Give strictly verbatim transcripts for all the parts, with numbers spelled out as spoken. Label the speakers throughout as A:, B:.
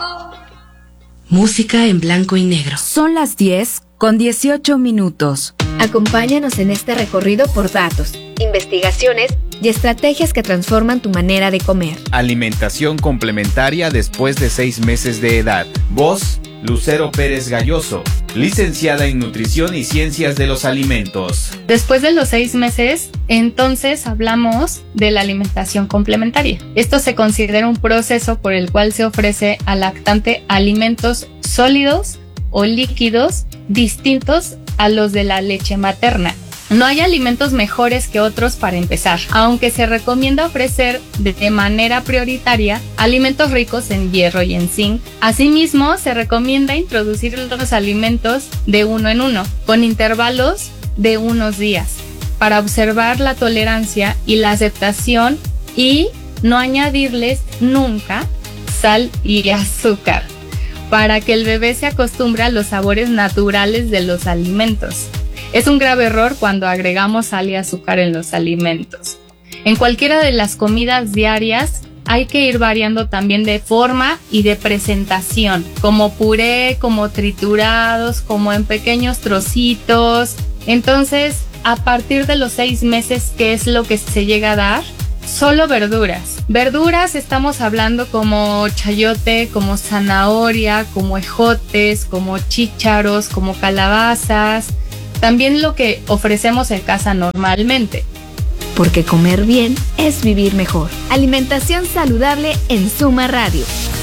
A: Música en blanco y negro.
B: Son las diez con dieciocho minutos.
C: Acompáñanos en este recorrido por datos, investigaciones y estrategias que transforman tu manera de comer.
D: Alimentación complementaria después de seis meses de edad. Voz, Lucero Pérez Galloso, licenciada en Nutrición y Ciencias de los Alimentos.
E: Después de los seis meses, entonces hablamos de la alimentación complementaria. Esto se considera un proceso por el cual se ofrece al lactante alimentos sólidos o líquidos distintos a los de la leche materna. No hay alimentos mejores que otros para empezar, aunque se recomienda ofrecer de manera prioritaria alimentos ricos en hierro y en zinc. Asimismo, se recomienda introducir los alimentos de uno en uno, con intervalos de unos días, para observar la tolerancia y la aceptación y no añadirles nunca sal y azúcar, para que el bebé se acostumbre a los sabores naturales de los alimentos. Es un grave error cuando agregamos sal y azúcar en los alimentos. En cualquiera de las comidas diarias hay que ir variando también de forma y de presentación, como puré, como triturados, como en pequeños trocitos. Entonces, a partir de los seis meses, ¿qué es lo que se llega a dar? Solo verduras. Verduras estamos hablando como chayote, como zanahoria, como ejotes, como chícharos, como calabazas. También lo que ofrecemos en casa normalmente.
C: Porque comer bien es vivir mejor. Alimentación saludable en Suma Radio.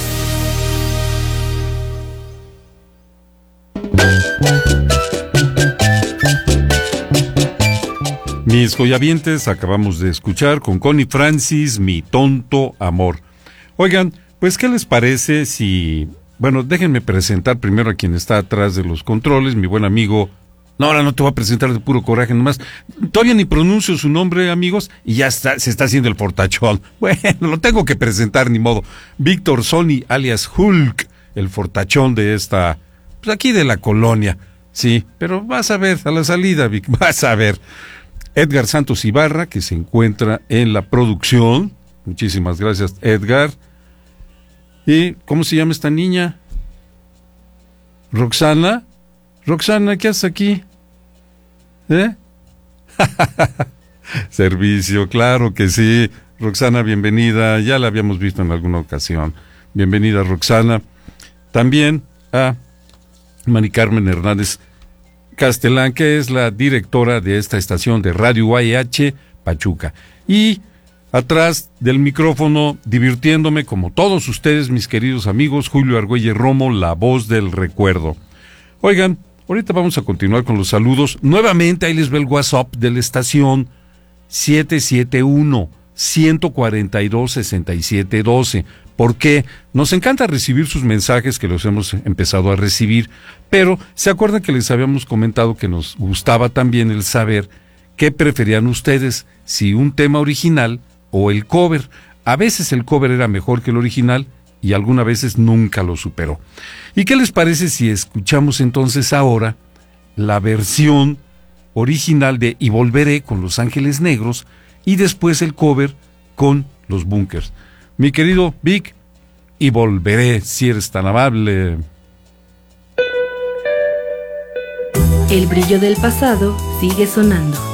F: Mis joyavientes, acabamos de escuchar con Connie Francis, Mi Tonto Amor. Oigan, pues ¿qué les parece si... Bueno, déjenme presentar primero a quien está atrás de los controles, mi buen amigo... No, ahora no te voy a presentar de puro coraje nomás. Todavía ni pronuncio su nombre, amigos, y ya está, se está haciendo el fortachón. Bueno, lo tengo que presentar, ni modo. Víctor Sony, alias Hulk, el fortachón de esta... Pues aquí de la colonia. Sí, pero vas a ver, a la salida, Vic, vas a ver. Edgar Santos Ibarra, que se encuentra en la producción. Muchísimas gracias, Edgar. ¿Y cómo se llama esta niña? Roxana. Roxana, ¿qué haces aquí? ¿Eh? Servicio, claro que sí. Roxana, bienvenida. Ya la habíamos visto en alguna ocasión. Bienvenida, Roxana. También a Mari Carmen Hernández Castelán, que es la directora de esta estación de Radio U A H Pachuca. Y atrás del micrófono, divirtiéndome como todos ustedes, mis queridos amigos, Julio Argüelles Romo, la voz del recuerdo. Oigan, ahorita vamos a continuar con los saludos. Nuevamente, ahí les ve el WhatsApp de la estación siete siete uno, uno cuatro dos, seis siete uno dos. Porque nos encanta recibir sus mensajes, que los hemos empezado a recibir, pero ¿se acuerdan que les habíamos comentado que nos gustaba también el saber qué preferían ustedes, si un tema original o el cover? A veces el cover era mejor que el original y algunas veces nunca lo superó. ¿Y qué les parece si escuchamos entonces ahora la versión original de Y Volveré con Los Ángeles Negros y después el cover con Los Bunkers? Mi querido Vic, Y Volveré, si eres tan amable.
A: El brillo del pasado sigue sonando.